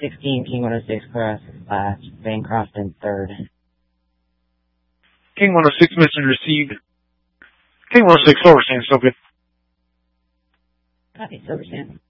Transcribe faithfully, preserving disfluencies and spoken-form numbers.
sixteen, King one oh six, cross, last, Bancroft and third. King one oh six, message received. King one oh six, Silver Sand, still good. Copy, Silver Sand.